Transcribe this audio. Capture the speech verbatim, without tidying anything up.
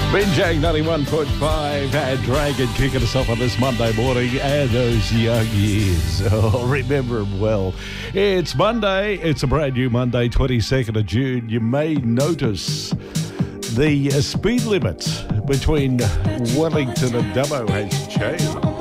Binjang ninety-one point five and Dragon kicking us off on this Monday morning, and those young years. Oh, remember them well. It's Monday. It's a brand new Monday, twenty-second of June. You may notice the uh, speed limit between Wellington and Dubbo has changed.